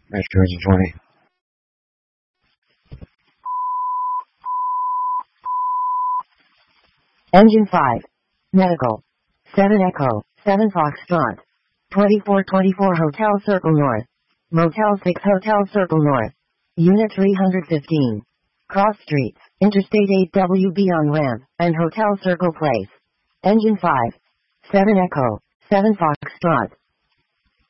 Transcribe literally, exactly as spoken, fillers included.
Nice twenty twenty. Engine five. Medical. seven Echo, seven Foxtrot. twenty-four twenty-four Hotel Circle North. Motel six Hotel Circle North. Unit three hundred fifteen. Cross Streets, Interstate eight W B on ramp, and Hotel Circle Place. Engine five. seven Echo, seven Foxtrot.